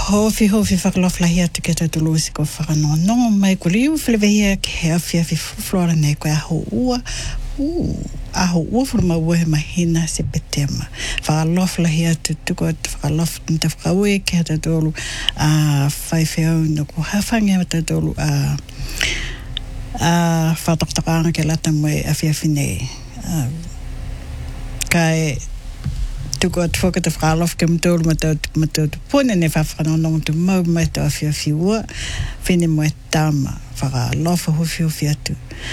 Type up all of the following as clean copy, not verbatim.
Hofi whakaloflahi atu ke tatu lusi ko whakanonongo mai ko liu whilewehia ke he awhia flora nei koe aho ua. Aho ua whuruma ua he mahina se petema. Whakaloflahi atu tuko atu whakalof nita whakaue ke tatu olu whaiwheau no ko hawhangi ha tatu olu whatoktakanga ke lata mai awhia whinei. Kai tuko atu whakata whakalof ke mtolu matau pune ne whawhanonong tu mau mai tu awhia whiua whine mo e tama whakalofa hufi atu.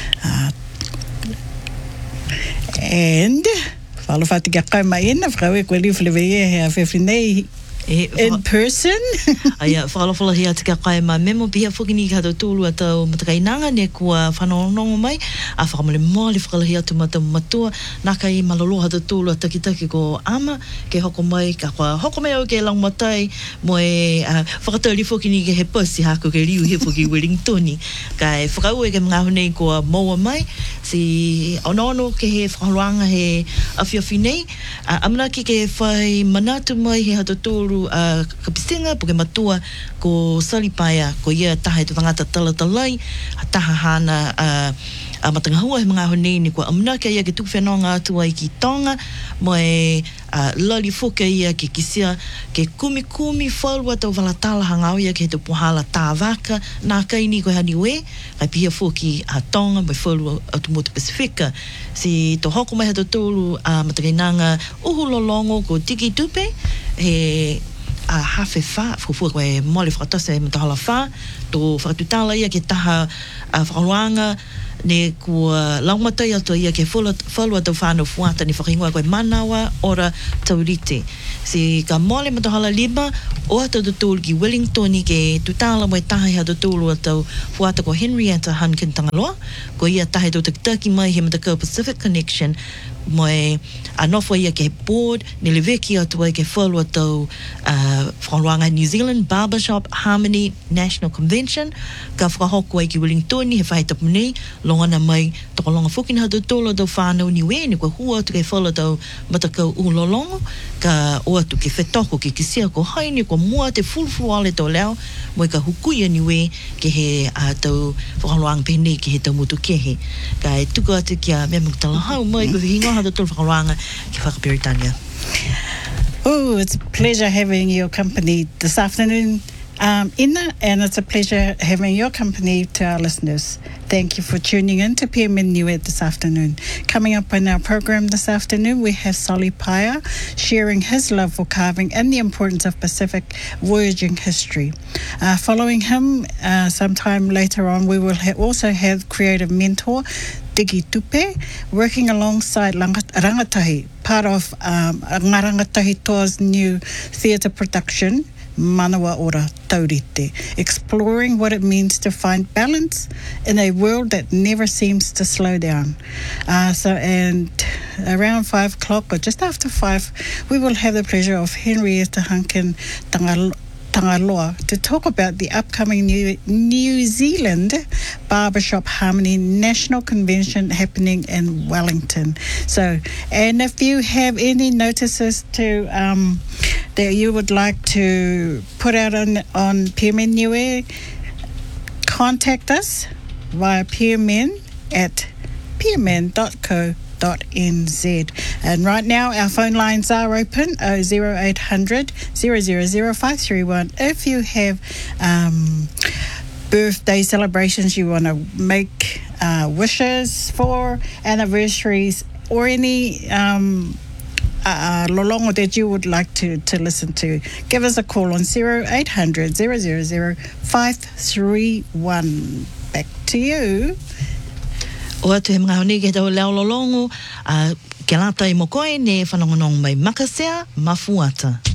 And whalofati kia kai mai ina whakaue koe liu whilewehia he awhia whinei in person. Aia, whakalofalahi atu kia kai ma memo pia whukini ka tau tūlu atau matakainanga ne kua whanonongo mai a whakamale mōli whakalahi atu matau matua naka I maloloha tau tūlu a takitaki ko ama ke hoko mai ka kua hoko mai au ke lang matai mo e whakatauri whukini ke he pasi hako ke liu he whuki Wellingtoni kai whakaue ke mga hunei kua maua mai si ono ke he whakaluanga he awhiawhi nei amana ki ke whai manatu mai he hata tūlu ka pisinga po ke matua ko Salipaia ko ia taha tu tangata talatalai taha hana matangahua he mga honei ni kua amunaka ia ke tuku whenonga atua I ki tonga mo e lali whuka ia ke kisia ke kumi whalua tau walatala hangau ia ke he te pohala tāwaka nā kaini koe hani we kai pia whuki a tonga mai whalua atu motu Pasifika si to hoko mai hata tōru matakainanga uhulolongo ko Tiki Tupe he hawhi wha whukufua koe mole whakatose matahala wha to whakatutala ia ke taha whakaluanga ne kua laumatai ato ia ke whalua tau whānau fuata ni whakaingoa koe Manawa ora Taurite si ka mole matahala lima o atau tutulu ki Wellingtoni ke tutala mo e taha hea tutulu atau fuata ko Henrietta Hankin Tangaloa ko ia taha tau takitaki mai he mataka Pacific Connection mo e anofo ia ke board ni leveki atua ke whalua tau whakaluanga New Zealand Barbershop Harmony National Convention ka whakahoko ai ki Wellingtoni he whaitapu nei longana mai tokolonga whukina hatu tolo tau whanau ni we ni kua hua atu ke whalua tau matakau ulolongo ka o atu ke whetoko ke kisia ko haini ko mua te fulfu ale tau leo mo ka hukuia ni we ke he tau whakaluanga pene ke he tau mutu kehe ka e tuku atu kia mea mutala hau mai ko hingo hatu tolo whakaluanga ki whakaperitania. Oh, it's a pleasure having your company this afternoon, Ina, and it's a pleasure having your company to our listeners. Thank you for tuning in to PMN Niue this afternoon. Coming up in our program this afternoon, we have Salipaia sharing his love for carving and the importance of Pacific voyaging history. Following him, sometime later on, we will also have creative mentor Tiki Tupe working alongside Rangatahi, part of Ngā Rangatahi Toa's new theatre production, Manawa ora Taurite, exploring what it means to find balance in a world that never seems to slow down. And around 5 o'clock or just after 5, we will have the pleasure of Henrietta Hankin Tangaloa to talk about the upcoming New Zealand Barbershop Harmony National Convention happening in Wellington. So, and if you have any notices to that you would like to put out on PMN Niue, contact us via pmn@pmn.co.nz. And right now our phone lines are open 0800 000 531 if you have birthday celebrations you want to make, wishes for, anniversaries, or any lolongo that you would like to listen to. Give us a call on 0800 000 531. Back to you. O atu he mga honi ke tau leo lolongo, ke lata I mokoe ne whanongonong mai makasea mafuata.